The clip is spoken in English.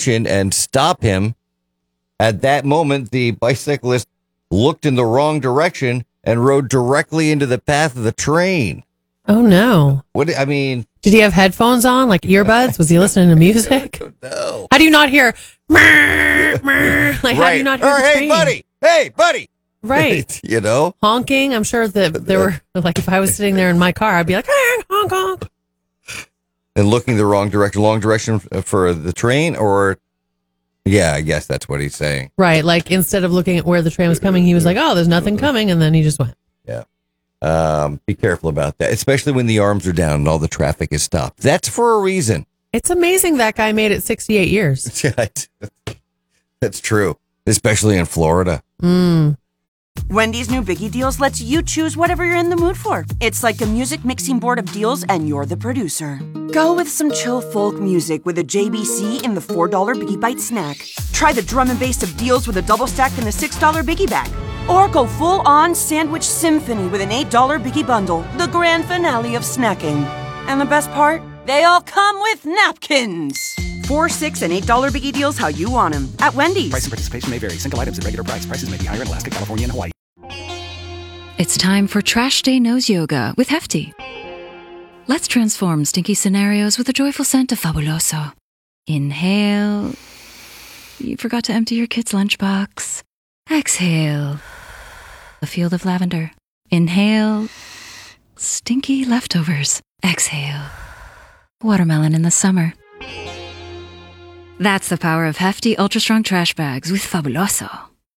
attention and stop him. At that moment, the bicyclist looked in the wrong direction and rode directly into the path of the train. Oh, no. What? I mean... Did he have headphones on, like earbuds? Was he listening to music? No. How do you not hear? Like, how do you not hear the train? Hey, buddy. Right. You know? Honking. I'm sure that there were, like, if I was sitting there in my car, I'd be like, honk, honk. And looking the wrong direction for the train, or... Yeah, I guess that's what he's saying. Right. Like, instead of looking at where the train was coming, he was like, oh, there's nothing coming. And then he just went. Yeah. Be careful about that, especially when the arms are down and all the traffic is stopped. That's for a reason. It's amazing that guy made it 68 years. Yeah, that's true, especially in Florida. Wendy's new Biggie Deals lets you choose whatever you're in the mood for. It's like a music mixing board of deals, and you're the producer. Go with some chill folk music with a JBC in the $4 Biggie Bite snack. Try the drum and bass of deals with a double stack in the $6 Biggie bag. Or go full-on sandwich symphony with an $8 Biggie bundle, the grand finale of snacking. And the best part? They all come with napkins. $4, $6, and $8 Biggie Deals how you want them at Wendy's. Price and participation may vary. Single items at regular price. Prices may be higher in Alaska, California, and Hawaii. It's time for Trash Day Nose Yoga with Hefty. Let's transform stinky scenarios with a joyful scent of Fabuloso. Inhale. You forgot to empty your kid's lunchbox. Exhale. A field of lavender. Inhale. Stinky leftovers. Exhale. Watermelon in the summer. That's the power of Hefty Ultra Strong Trash Bags with Fabuloso.